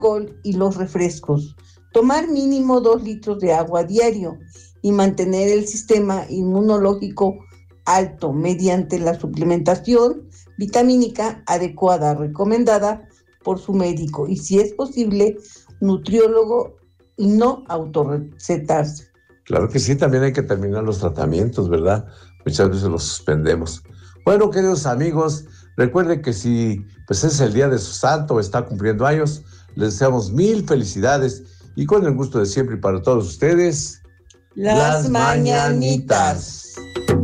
alcohol y los refrescos. Tomar mínimo 2 litros de agua diario y mantener el sistema inmunológico alto mediante la suplementación vitamínica adecuada, recomendada por su médico y, si es posible, nutriólogo, y no autorrecetarse. Claro que sí, también hay que terminar los tratamientos, ¿verdad? Muchas veces los suspendemos. Bueno, queridos amigos, recuerden que si pues es el día de su santo o está cumpliendo años, les deseamos mil felicidades y con el gusto de siempre y para todos ustedes, Las mañanitas.